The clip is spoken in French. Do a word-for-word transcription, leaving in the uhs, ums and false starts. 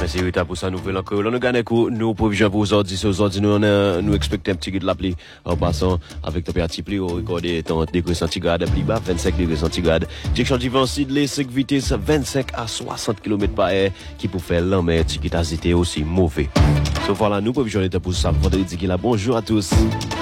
Merci Rita pour ça nouvelle encore. Là nous gagnons coup nous provisions pour aujourd'hui ce aujourd'hui nous nous expectons un petit peu de la pluie en passant avec température pluie au recorder tant degrés centigrades plus bas vingt-cinq degrés centigrades. Direction du vent sud les cinq vitesses vingt-cinq à soixante kilomètres par heure qui pour faire l'an mais qui est aussi mauvais. So voilà nous provisions l'état pour ça vendredi qui là bonjour à tous.